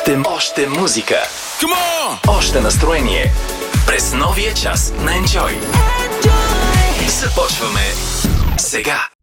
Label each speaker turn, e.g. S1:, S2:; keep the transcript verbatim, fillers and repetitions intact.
S1: Още, още музика. Още настроение. През новия час на Enjoy. Започваме сега.